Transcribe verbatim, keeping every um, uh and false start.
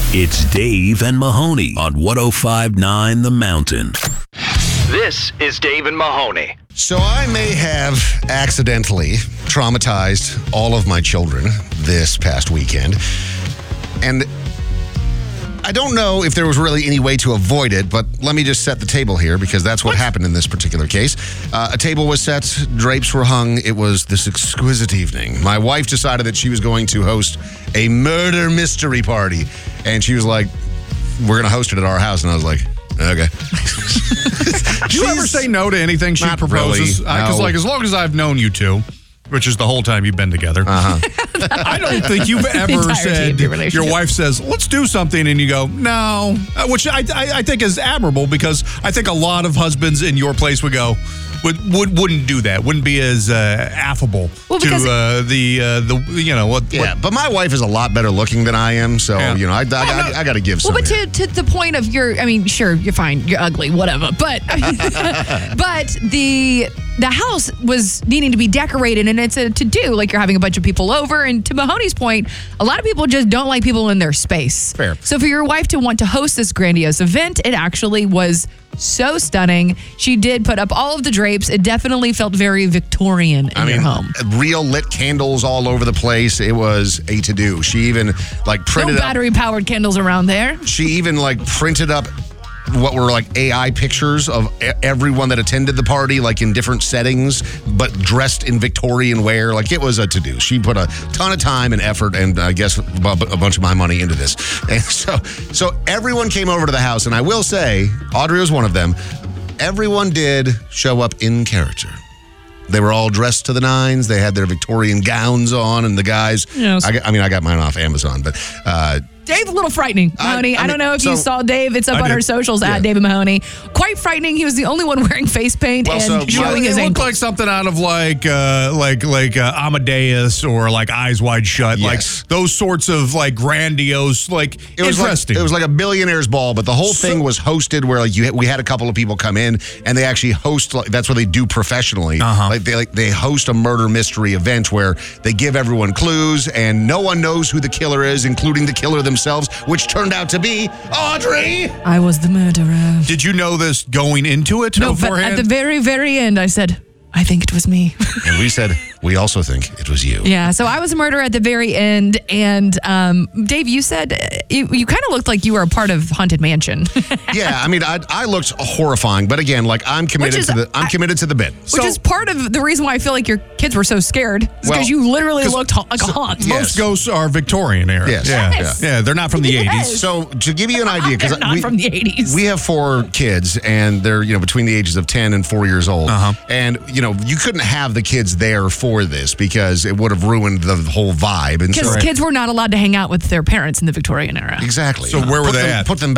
It's Dave and Mahoney on one oh five point nine The Mountain. This is Dave and Mahoney. So I may have accidentally traumatized all of my children this past weekend. And I don't know if there was really any way to avoid it, but let me just set the table here because that's what, what? happened in this particular case. Uh, a table was set, drapes were hung. It was this exquisite evening. My wife decided that she was going to host a murder mystery party. And she was like, we're going to host it at our house. And I was like, okay. Do you ever say no to anything she Not proposes? really, Because, no. like, as long as I've known you two, which is the whole time you've been together, Uh-huh. I don't think you've ever said, your wife says, let's do something, and you go, no, Uh, which I, I, I think is admirable because I think a lot of husbands in your place would go, would, would, wouldn't do that, wouldn't be as uh, affable well, to uh, the, uh, the, you know, what. Yeah, what, but my wife is a lot better looking than I am, so, Yeah. you know, I, I, I, I got to give some. Well, but here. to, to the point of your, I mean, sure, you're fine, you're ugly, whatever. But but the the house was needing to be decorated, and it's a to do. Like you're having a bunch of people over, and to Mahoney's point, a lot of people just don't like people in their space. Fair. So for your wife to want to host this grandiose event, it actually was so stunning. She did put up all of the drapes. It definitely felt very Victorian in I your mean, home. real lit candles all over the place. It was a to-do. She even, like, printed No up... battery-powered candles around there. She even, like, printed up what were, like, A I pictures of e- everyone that attended the party, like, in different settings, but dressed in Victorian wear. Like, it was a to-do. She put a ton of time and effort and, I guess, a bu- a bunch of my money into this. And so, so everyone came over to the house, and I will say, Audrey was one of them. Everyone did show up in character. They were all dressed to the nines. They had their Victorian gowns on, and the guys, Yes. I, got- I mean, I got mine off Amazon, but... Uh, Dave, a little frightening, Mahoney. I, I I, don't mean, know if so- you saw Dave. It's up I on did. our socials Yeah. at Dave and Mahoney. Quite frightening. He was the only one wearing face paint Well, and so- showing it his looked ankles. like something out of like uh, like like uh, Amadeus or like Eyes Wide Shut, Yes. like those sorts of like grandiose, like It was interesting. Like, it was like a billionaire's ball, but the whole So- thing was hosted where like you we had a couple of people come in and they actually host. Like, that's what they do professionally. Uh-huh. Like they like they host a murder mystery event where they give everyone clues and no one knows who the killer is, including the killer themselves, which turned out to be Audrey. I was the murderer. Did you know this going into it No, but beforehand? at the very, very end, I said, I think it was me. And we said we also think it was you. Yeah, so I was a murderer at the very end. And um, Dave, you said uh, you, you kind of looked like you were a part of Haunted Mansion. Yeah, I mean, I, I looked horrifying, but again, like I'm committed is- to the I'm I- committed to the bit. Which is part of the reason why I feel like your kids were so scared. Is because Well, you literally 'cause- looked ha- like a haunt. Yeah. Most ghosts are Victorian era. Yes. Yeah. Yes. Yeah, they're not from the Yes. eighties. So to give you an idea, because They're not from the eighties. we have four kids, and they're you know between the ages of ten and four years old. Uh-huh. And you know you couldn't have the kids there for this because it would have ruined the whole vibe. And Because so kids were not allowed to hang out with their parents in the Victorian era. exactly. So where were Put they them, at? Put them